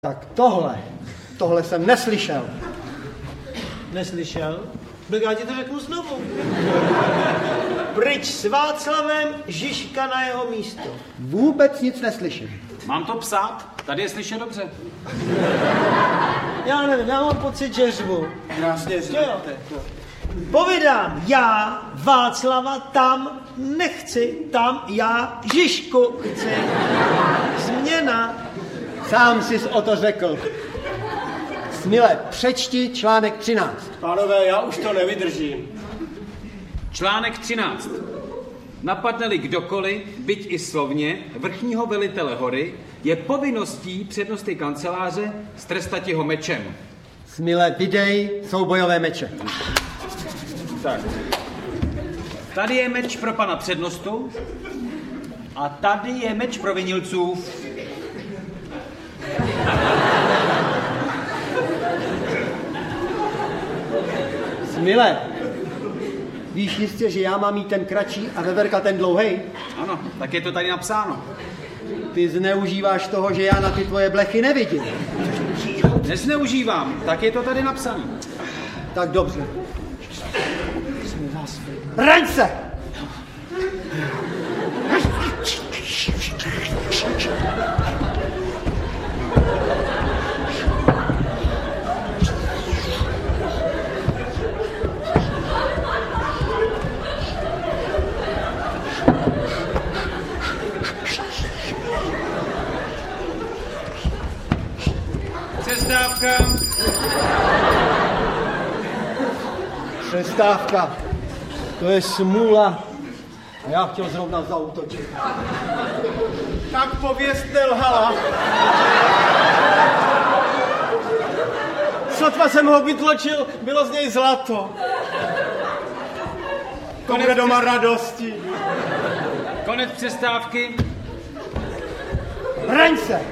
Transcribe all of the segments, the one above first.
Tak tohle jsem neslyšel. Neslyšel? Tak já ti to řeknu znovu. Pryč s Václavem, Žižka na jeho místo. Vůbec nic neslyším. Mám to psát? Tady je slyšet dobře. Já nevím, já mám pocit, že řvu. Krásně řvete. Povídám, já Václava tam nechci, tam já Žižku chci. Změna. Sám jsi o to řekl. Smile, přečti článek 13. Pánové, já už to nevydržím. Článek 13. Napadne-li kdokoliv, byť i slovně, vrchního velitele hory, je povinností přednosty kanceláře strestati ho mečem. Smile, vydej soubojové meče. Tak. Tady je meč pro pana přednostu a tady je meč provinilců. Smile, víš jistě, že já mám mít ten kratší a Veverka ten dlouhej? Ano, tak je to tady napsáno. Ty zneužíváš toho, že já na ty tvoje blechy nevidím. Nezneužívám, tak je to tady napsané. Tak dobře. Braň se! Přestávka. To je smůla. A já chtěl zrovna zaútočit. Tak pověst nelhala. Sotva jsem ho vytlačil, bylo z něj zlato. To bude doma radosti. Konec přestávky. Braň se!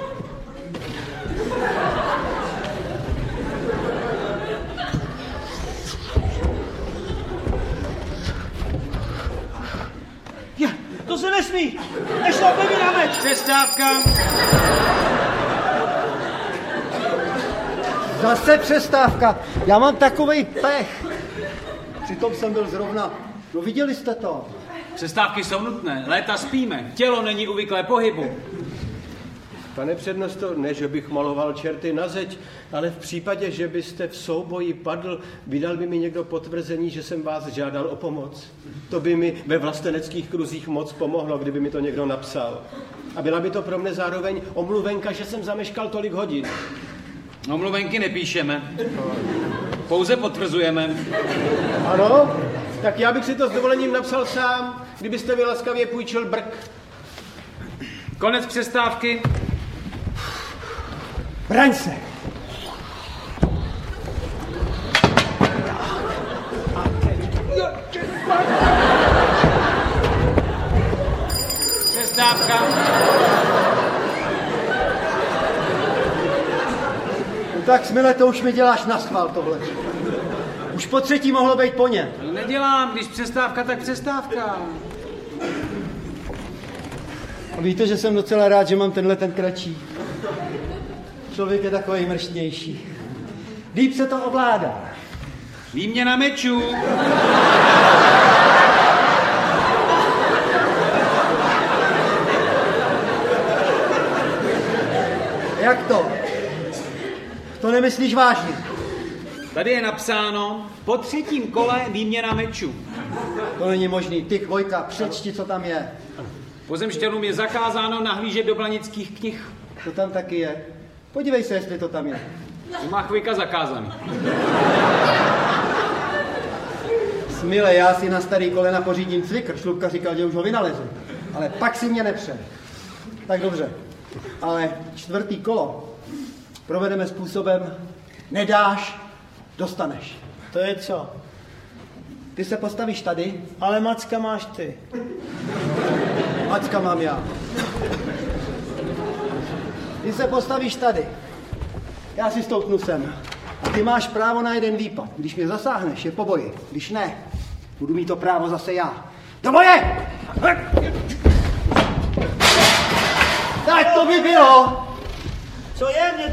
To se nesmí! Nešlo, povídáme! Přestávka. Zase přestávka. Já mám takovej pech. Přitom jsem byl zrovna. No viděli jste to? Přestávky jsou nutné, léta spíme, tělo není uvyklé pohybu. Pane přednosto, ne, že bych maloval čerty na zeď, ale v případě, že byste v souboji padl, vydal by mi někdo potvrzení, že jsem vás žádal o pomoc. To by mi ve vlasteneckých kruzích moc pomohlo, kdyby mi to někdo napsal. A byla by to pro mne zároveň omluvenka, že jsem zameškal tolik hodin. Omluvenky nepíšeme, pouze potvrzujeme. Ano? Tak já bych si to s dovolením napsal sám, kdybyste mi laskavě půjčil brk. Konec přestávky. Braň se! Přestávka. No tak Smile, to už mi děláš naschvál tohle. Už po třetí mohlo být po něm. Nedělám, když přestávka, tak přestávka. A víte, že jsem docela rád, že mám ten kratší. Člověk je takovej mrštnější. Líp se to ovládá. Výměna mečů. Jak to? To nemyslíš vážně? Tady je napsáno, po třetím kole výměna mečů. To není možný. Ty, Chvojka, přečti, co tam je. Pozemšťanům je zakázáno nahlížet do blanických knih. To tam taky je. Podívej se, jestli to tam je. To má Chvojka zakázaný. Smile, já si na starý kolena pořídím cvikr. Šlupka říkal, že už ho vynalezl. Ale pak si mě nepře. Tak dobře. Ale čtvrtý kolo provedeme způsobem nedáš, dostaneš. To je co? Ty se postavíš tady. Ale Macka máš ty. Macka mám já. Ty se postavíš tady. Já si stoupnu sem. A ty máš právo na jeden výpad. Když mě zasáhneš, je po boji. Když ne, budu mít to právo zase já. Do boje! Tak to by bylo. Co je?